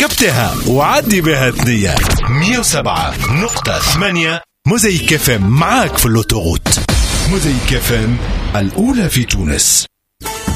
جبتها وعدي بها ثنية. 107.8 موزايك FM معاك في اللوتوغوت. موزايك FM الأولى في تونس.